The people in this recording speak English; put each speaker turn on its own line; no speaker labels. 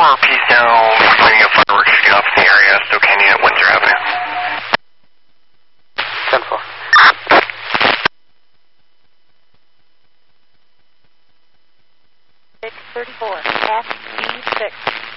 Peace now, flaming up fireworks kicking off in the area, Stoke Canyon at Windsor Avenue.
10-4.
634, SE6.